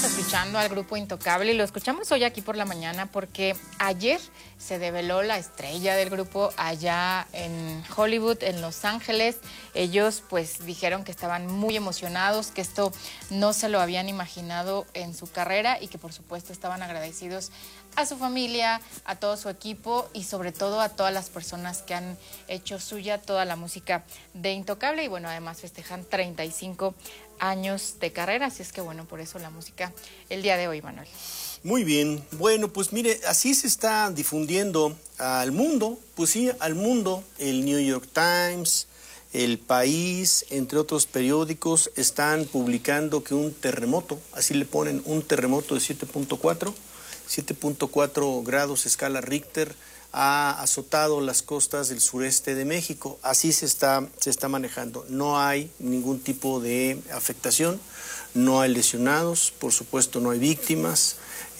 escuchando al grupo Intocable y lo escuchamos hoy aquí por la mañana porque ayer se develó la estrella del grupo allá en Hollywood, en Los Ángeles. Ellos pues dijeron que estaban muy emocionados, que esto no se lo habían imaginado en su carrera y que por supuesto estaban agradecidos a su familia, a todo su equipo y sobre todo a todas las personas que han hecho suya toda la música de Intocable y bueno, además festejan 35 años de carrera, así es que bueno, por eso la música el día de hoy, Manuel. Muy bien, bueno, pues mire, así se está difundiendo al mundo, pues sí, al mundo, el New York Times, El País, entre otros periódicos, están publicando que un terremoto, así le ponen, un terremoto de 7.4 grados escala Richter, ha azotado las costas del sureste de México. Así se está manejando. No hay ningún tipo de afectación, no hay lesionados, por supuesto no hay víctimas.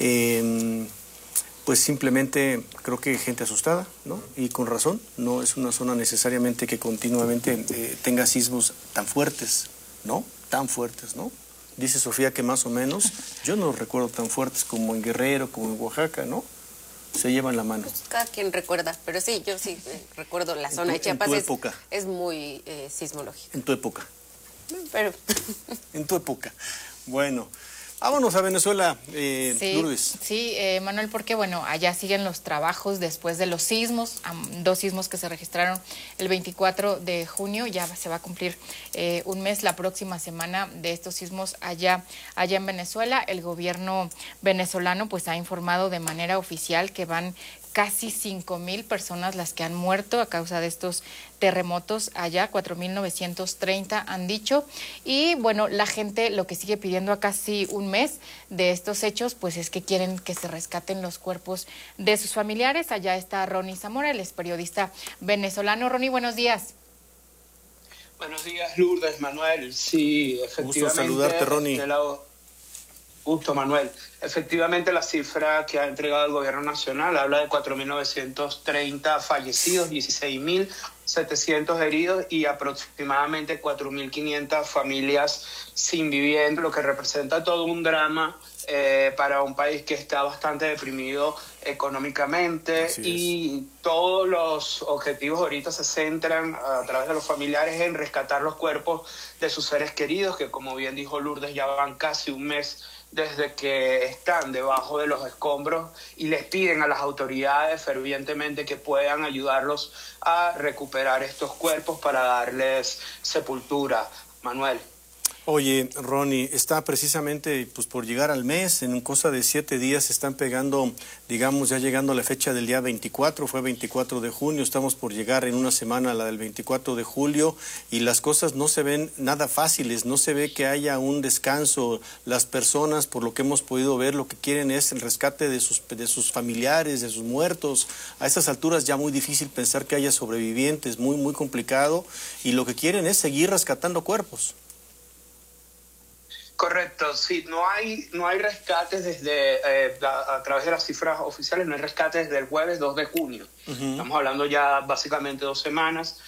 Pues simplemente creo que gente asustada, ¿no? Y con razón, no es una zona necesariamente que continuamente tenga sismos tan fuertes, ¿no? Tan fuertes, ¿no? Dice Sofía que más o menos, yo no los recuerdo tan fuertes como en Guerrero, como en Oaxaca, ¿no? Se llevan la mano. Pues cada quien recuerda, pero sí, yo sí recuerdo la zona de Chiapas. Es muy sismológica. En tu época. Pero... En tu época. Bueno, vámonos a Venezuela, Lourdes. Sí, Manuel, porque bueno, allá siguen los trabajos después de los sismos, 2 sismos que se registraron el 24 de junio, ya se va a cumplir un mes la próxima semana de estos sismos allá en Venezuela. El gobierno venezolano pues ha informado de manera oficial que van casi 5,000 personas las que han muerto a causa de estos terremotos allá, 4,930 han dicho. Y bueno, la gente lo que sigue pidiendo a casi un mes de estos hechos, pues es que quieren que se rescaten los cuerpos de sus familiares. Allá está Ronnie Zamora, él es periodista venezolano. Ronnie, buenos días. Buenos días, Lourdes, Manuel. Sí, efectivamente. Gusto saludarte, Ronnie. Gusto, Manuel. Efectivamente, la cifra que ha entregado el gobierno nacional habla de 4,930 fallecidos, 16,700 heridos y aproximadamente 4,500 familias sin vivienda, lo que representa todo un drama para un país que está bastante deprimido económicamente. Y todos los objetivos ahorita se centran a través de los familiares en rescatar los cuerpos de sus seres queridos, que como bien dijo Lourdes, ya van casi un mes desde que están debajo de los escombros y les piden a las autoridades fervientemente que puedan ayudarlos a recuperar estos cuerpos para darles sepultura. Manuel. Oye, Ronnie, está precisamente pues por llegar al mes, en cosa de 7 días están pegando, digamos, ya llegando a la fecha del día 24, fue 24 de junio, estamos por llegar en una semana a la del 24 de julio y las cosas no se ven nada fáciles, no se ve que haya un descanso. Las personas, por lo que hemos podido ver, lo que quieren es el rescate de sus familiares, de sus muertos. A estas alturas ya muy difícil pensar que haya sobrevivientes, muy, muy complicado, y lo que quieren es seguir rescatando cuerpos. Correcto, sí, no hay rescates desde, a través de las cifras oficiales, no hay rescates desde el jueves 2 de junio. Estamos hablando ya básicamente 2 semanas.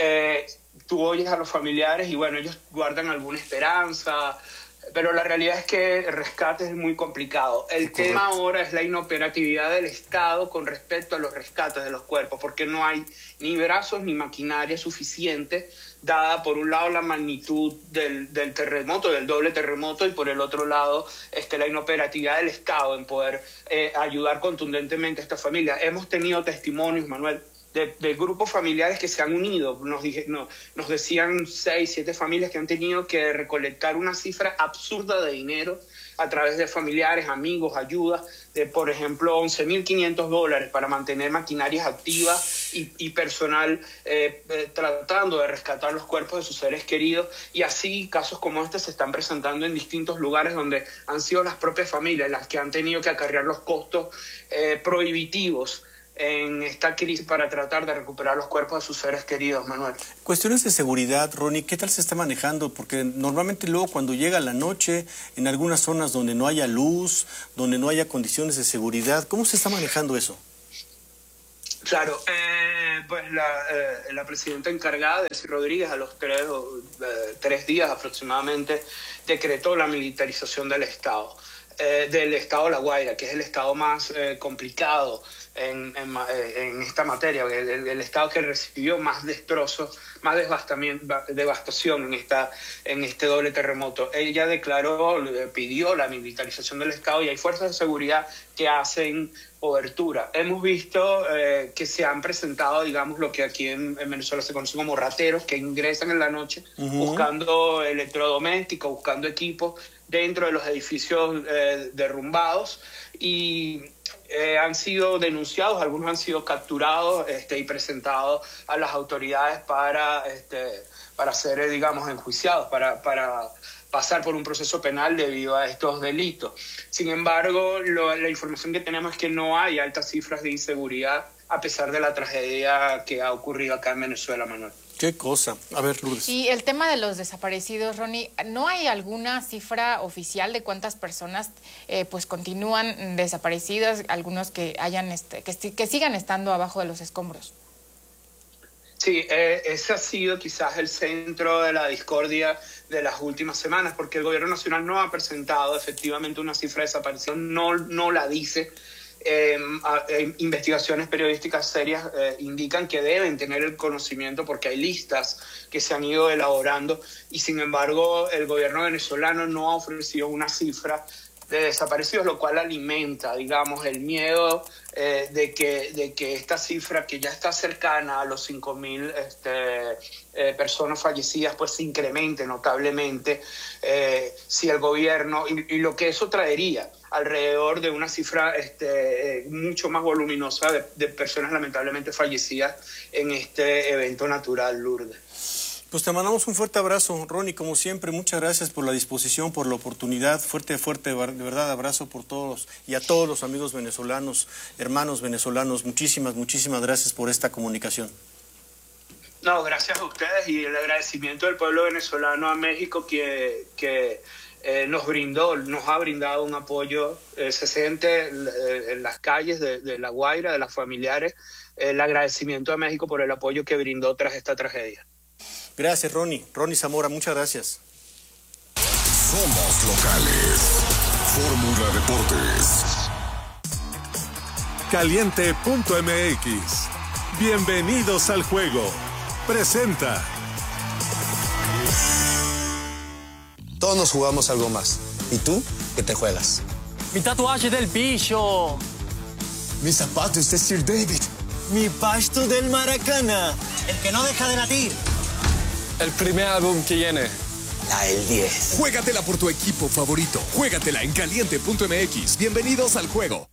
Tú oyes a los familiares y bueno, ellos guardan alguna esperanza, pero la realidad es que el rescate es muy complicado. El tema ahora es la inoperatividad del Estado con respecto a los rescates de los cuerpos, porque no hay ni brazos ni maquinaria suficiente, dada por un lado la magnitud del terremoto, del doble terremoto, y por el otro lado la inoperatividad del Estado en poder ayudar contundentemente a esta familia. Hemos tenido testimonios, Manuel, de grupos familiares que se han unido. Nos decían 6, 7 familias que han tenido que recolectar una cifra absurda de dinero a través de familiares, amigos, ayuda de, por ejemplo, $11,500 para mantener maquinarias activas y personal tratando de rescatar los cuerpos de sus seres queridos. Y así casos como este se están presentando en distintos lugares donde han sido las propias familias las que han tenido que acarrear los costos prohibitivos en esta crisis para tratar de recuperar los cuerpos de sus seres queridos, Manuel. Cuestiones de seguridad, Ronnie, ¿qué tal se está manejando? Porque normalmente luego cuando llega la noche, en algunas zonas donde no haya luz, donde no haya condiciones de seguridad, ¿cómo se está manejando eso? Claro, pues la presidenta encargada, Delcy Rodríguez, a los 3 días aproximadamente, decretó la militarización del Estado. del estado de La Guaira, que es el estado más complicado en esta materia, el estado que recibió más destrozos, más devastación en este doble terremoto. Ella pidió la militarización del estado, y hay fuerzas de seguridad que hacen cobertura. Hemos visto que se han presentado, digamos, lo que aquí en Venezuela se conoce como rateros, que ingresan en la noche buscando electrodomésticos, buscando equipos dentro de los edificios derrumbados, y han sido denunciados, algunos han sido capturados y presentados a las autoridades para ser, digamos, enjuiciados, para pasar por un proceso penal debido a estos delitos. Sin embargo, la información que tenemos es que no hay altas cifras de inseguridad a pesar de la tragedia que ha ocurrido acá en Venezuela, Manuel. Qué cosa. A ver, Lourdes. Y el tema de los desaparecidos, Ronnie, ¿no hay alguna cifra oficial de cuántas personas pues continúan desaparecidas, algunos que hayan que sigan estando abajo de los escombros? Sí, ese ha sido quizás el centro de la discordia de las últimas semanas, porque el gobierno nacional no ha presentado efectivamente una cifra de desaparición, no la dice. Investigaciones periodísticas serias indican que deben tener el conocimiento porque hay listas que se han ido elaborando, y sin embargo el gobierno venezolano no ha ofrecido una cifra de desaparecidos, lo cual alimenta, digamos, el miedo de que esta cifra, que ya está cercana a los 5.000 personas fallecidas, pues se incremente notablemente si el gobierno, y lo que eso traería alrededor de una cifra mucho más voluminosa de personas lamentablemente fallecidas en este evento natural, Lourdes. Pues te mandamos un fuerte abrazo, Ronnie, como siempre, muchas gracias por la disposición, por la oportunidad, fuerte, de verdad, abrazo por todos y a todos los amigos venezolanos, hermanos venezolanos, muchísimas gracias por esta comunicación. No, gracias a ustedes, y el agradecimiento del pueblo venezolano a México que nos ha brindado un apoyo, se siente en las calles de La Guaira, de las familiares, el agradecimiento a México por el apoyo que brindó tras esta tragedia. Gracias, Ronnie Zamora, muchas gracias. Somos locales. Fórmula Deportes. Caliente.mx. Bienvenidos al juego. Presenta. Todos nos jugamos algo más. ¿Y tú qué te juegas? Mi tatuaje del bicho. Mis zapatos de Sir David. Mi pasto del Maracana. El que no deja de latir. El primer álbum que viene. El 10. Juégatela por tu equipo favorito. Juégatela en Caliente.mx. Bienvenidos al juego.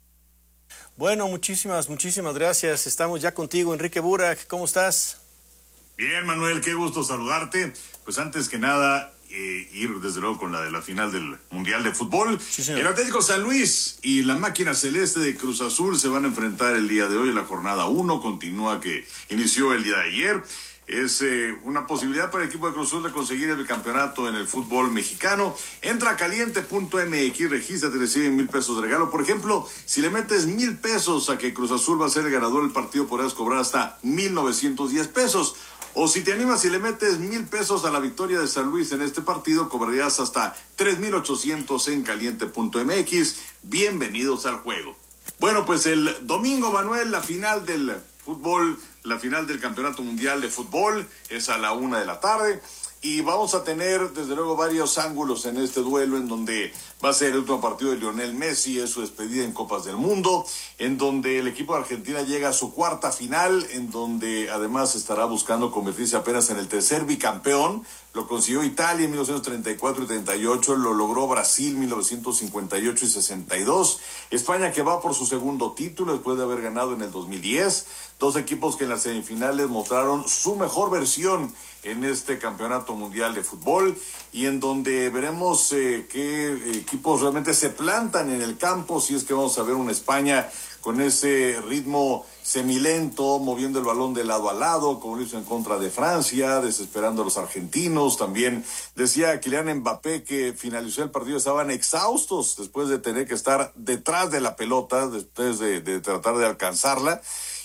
Bueno, muchísimas gracias. Estamos ya contigo, Enrique Burak. ¿Cómo estás? Bien, Manuel, qué gusto saludarte. Pues antes que nada, ir desde luego con la de la final del Mundial de Fútbol. Sí, señor. El Atlético San Luis y la máquina celeste de Cruz Azul se van a enfrentar el día de hoy en la jornada 1. Continúa que inició el día de ayer. Es una posibilidad para el equipo de Cruz Azul de conseguir el campeonato en el fútbol mexicano. Entra a Caliente.mx, regístrate, reciben 1,000 pesos de regalo. Por ejemplo, si le metes 1,000 pesos a que Cruz Azul va a ser el ganador del partido, podrás cobrar hasta 1,910 pesos. O si te animas y le metes 1,000 pesos a la victoria de San Luis en este partido, cobrarías hasta 3,800 en Caliente.mx. Bienvenidos al juego. Bueno, pues el domingo, Manuel, la final del fútbol, la final del Campeonato Mundial de Fútbol es a la 1:00 p.m. y vamos a tener desde luego varios ángulos en este duelo, en donde va a ser el último partido de Lionel Messi, es su despedida en Copas del Mundo, en donde el equipo de Argentina llega a su cuarta final, en donde además estará buscando convertirse apenas en el tercer bicampeón. Lo consiguió Italia en 1934 y 38, lo logró Brasil en 1958 y 62, España que va por su segundo título después de haber ganado en el 2010, dos equipos que en las semifinales mostraron su mejor versión en este campeonato mundial de fútbol, y en donde veremos qué equipos realmente se plantan en el campo, si es que vamos a ver una España con ese ritmo semilento, moviendo el balón de lado a lado, como lo hizo en contra de Francia, desesperando a los argentinos. También decía Kylian Mbappé que finalizó el partido, estaban exhaustos después de tener que estar detrás de la pelota, después de tratar de alcanzarla.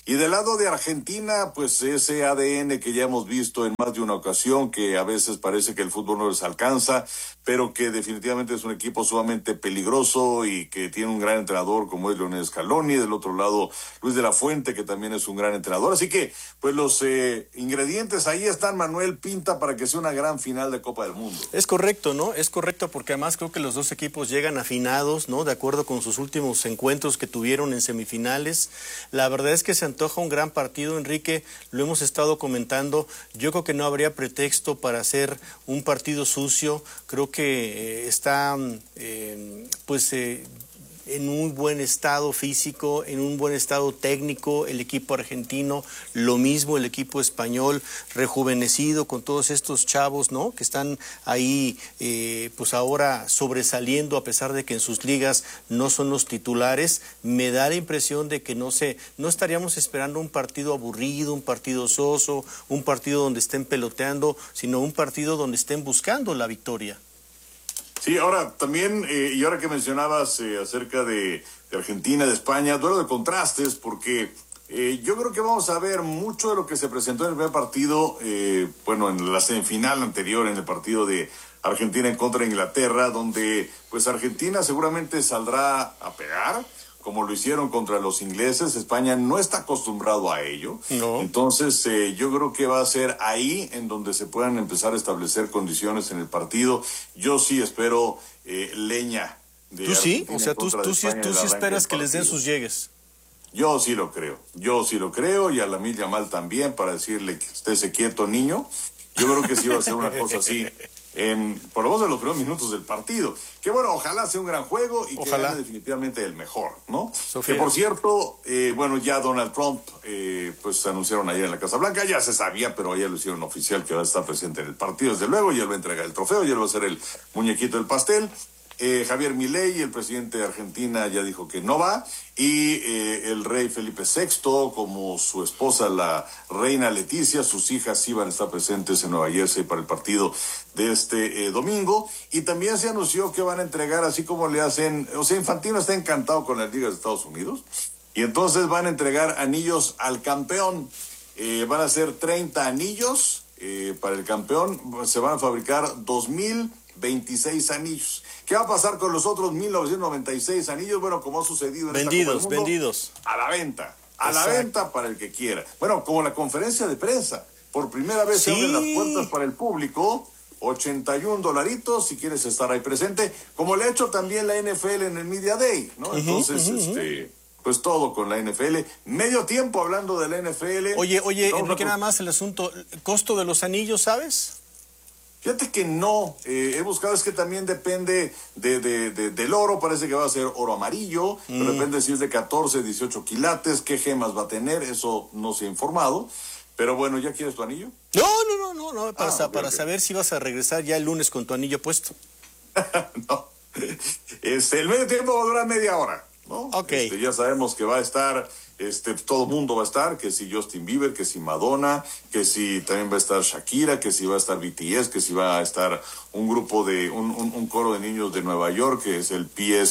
Y del lado de Argentina, pues ese ADN que ya hemos visto en más de una ocasión, que a veces parece que el fútbol no les alcanza, pero que definitivamente es un equipo sumamente peligroso y que tiene un gran entrenador como es Lionel Scaloni. Del otro lado, Luis de la Fuente, que también es un gran entrenador. Así que, pues los ingredientes ahí están, Manuel, pinta para que sea una gran final de Copa del Mundo. Es correcto, ¿no? Es correcto porque además creo que los dos equipos llegan afinados, ¿no? De acuerdo con sus últimos encuentros que tuvieron en semifinales. La verdad es que se antoja un gran partido, Enrique, lo hemos estado comentando. Yo creo que no habría pretexto para hacer un partido sucio. Creo que está, en un buen estado físico, en un buen estado técnico, el equipo argentino, lo mismo el equipo español, rejuvenecido con todos estos chavos, ¿no? Que están ahí, pues ahora sobresaliendo a pesar de que en sus ligas no son los titulares. Me da la impresión de que no estaríamos esperando un partido aburrido, un partido soso, un partido donde estén peloteando, sino un partido donde estén buscando la victoria. Sí, ahora también, y ahora que mencionabas acerca de Argentina, de España, duelo de contrastes, porque yo creo que vamos a ver mucho de lo que se presentó en el primer partido, en la semifinal anterior, en el partido de Argentina en contra de Inglaterra, donde pues Argentina seguramente saldrá a pegar, como lo hicieron contra los ingleses. España no está acostumbrado a ello. No. Entonces, yo creo que va a ser ahí en donde se puedan empezar a establecer condiciones en el partido. Yo sí espero leña. ¿Tú sí? O sea, tú sí esperas que les den sus llegues. Yo sí lo creo, y a Lamine Yamal también, para decirle que estése quieto, niño. Yo creo que sí va a ser una cosa así. Por lo menos en los primeros minutos del partido. Que bueno, ojalá sea un gran juego y que gane definitivamente el mejor, ¿no? Sofía. Que por cierto, ya Donald Trump, pues anunciaron ayer en la Casa Blanca, ya se sabía, pero ayer lo hicieron oficial que va a estar presente en el partido, desde luego, y él va a entregar el trofeo, y él va a ser el muñequito del pastel. Javier Milei, el presidente de Argentina, ya dijo que no va, y el rey Felipe VI, como su esposa, la reina Leticia, sus hijas sí van a estar presentes en Nueva Jersey para el partido de este domingo, y también se anunció que van a entregar, así como le hacen, o sea, Infantino está encantado con las ligas de Estados Unidos, y entonces van a entregar anillos al campeón. Van a ser 30 anillos para el campeón, se van a fabricar 2026 anillos. ¿Qué va a pasar con los otros 1996 anillos? Bueno, como ha sucedido en vendidos. A la venta para el que quiera. Bueno, como la conferencia de prensa, por primera vez se abren las puertas para el público, $81 si quieres estar ahí presente, como le ha hecho también la NFL en el Media Day, ¿no? Entonces, pues todo con la NFL. Medio tiempo hablando de la NFL. Oye, Enrique, nada más el asunto, ¿costo de los anillos, sabes? Fíjate que no, he buscado, es que también depende del oro, parece que va a ser oro amarillo, pero depende si es de 14, 18 quilates, qué gemas va a tener, eso no se ha informado, pero bueno, ¿ya quieres tu anillo? No, para saber si vas a regresar ya el lunes con tu anillo puesto. No, el medio tiempo va a durar media hora, ¿no? Okay. Ya sabemos que va a estar... todo el mundo va a estar, que si Justin Bieber, que si Madonna, que si también va a estar Shakira, que si va a estar BTS, que si va a estar un grupo de, un coro de niños de Nueva York, que es el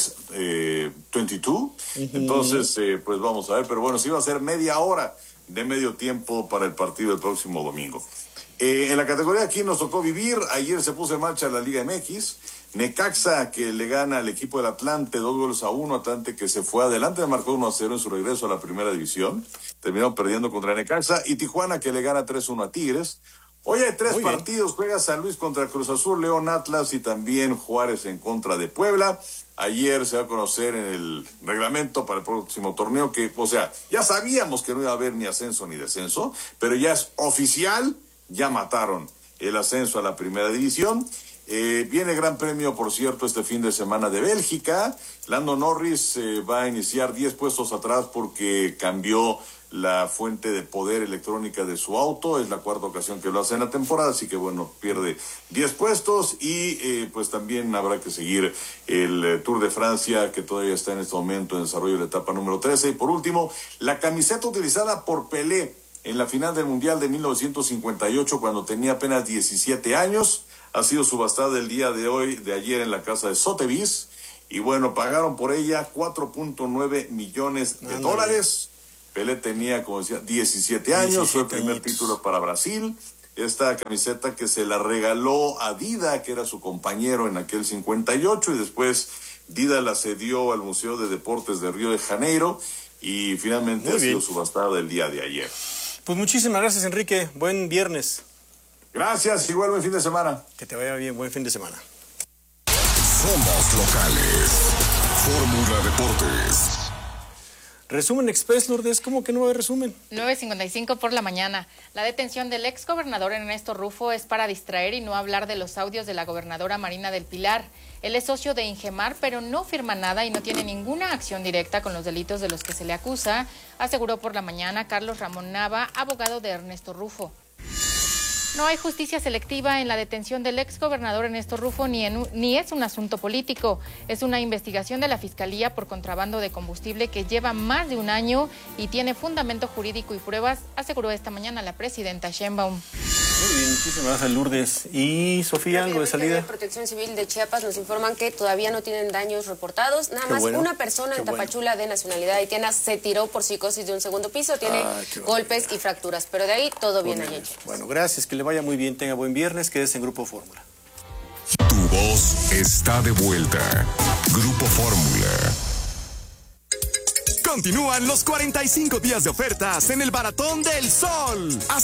PS22. Entonces, pues vamos a ver, pero bueno, sí va a ser media hora de medio tiempo para el partido del próximo domingo. En la categoría aquí nos tocó vivir, ayer se puso en marcha la Liga MX, Necaxa que le gana al equipo del Atlante 2-1, Atlante que se fue adelante, marcó 1-0 en su regreso a la primera división, terminó perdiendo contra Necaxa, y Tijuana que le gana 3-1 a Tigres. Hoy hay tres partidos, juega San Luis contra Cruz Azul, León Atlas y también Juárez en contra de Puebla. Ayer se va a conocer en el reglamento para el próximo torneo que, o sea, ya sabíamos que no iba a haber ni ascenso ni descenso, pero ya es oficial, ya mataron el ascenso a la primera división. Viene Gran Premio, por cierto, este fin de semana de Bélgica. Lando Norris va a iniciar 10 puestos atrás porque cambió la fuente de poder electrónica de su auto. Es la cuarta ocasión que lo hace en la temporada, así que bueno, pierde 10 puestos y pues también habrá que seguir el Tour de Francia, que todavía está en este momento en desarrollo de la etapa número 13. Y por último, la camiseta utilizada por Pelé en la final del Mundial de 1958, cuando tenía apenas 17 años, ha sido subastada el día de ayer en la casa de Sotheby's, y bueno, pagaron por ella $4.9 millones. Pelé tenía, como decía, 17 años, fue el primer título para Brasil. Fue el primer título para Brasil. Esta camiseta que se la regaló a Dida, que era su compañero en aquel 58, y después Dida la cedió al Museo de Deportes de Río de Janeiro, y finalmente sido subastada el día de ayer. Pues muchísimas gracias, Enrique. Buen viernes. Gracias, igual buen fin de semana. Que te vaya bien, buen fin de semana. Somos locales. Fórmula Deportes. Resumen Express, Lourdes, ¿cómo que no va a haber resumen? 9:55 por la mañana. La detención del ex gobernador Ernesto Rufo es para distraer y no hablar de los audios de la gobernadora Marina del Pilar. Él es socio de Ingemar, pero no firma nada y no tiene ninguna acción directa con los delitos de los que se le acusa, aseguró por la mañana Carlos Ramón Nava, abogado de Ernesto Rufo. No hay justicia selectiva en la detención del ex gobernador Ernesto Rufo ni es un asunto político. Es una investigación de la Fiscalía por contrabando de combustible que lleva más de un año y tiene fundamento jurídico y pruebas, aseguró esta mañana la presidenta Sheinbaum. Muy bien, muchísimas gracias, Lourdes. ¿Y Sofía, algo de salida? De Protección Civil de Chiapas nos informan que todavía no tienen daños reportados. Nada más una persona en Tapachula de nacionalidad haitiana se tiró por psicosis de un segundo piso, tiene golpes y fracturas, pero de ahí todo bien allí. Bueno, gracias, que le vaya muy bien, tenga buen viernes, quédese en Grupo Fórmula. Tu voz está de vuelta. Grupo Fórmula. Continúan los 45 días de ofertas en el Baratón del Sol.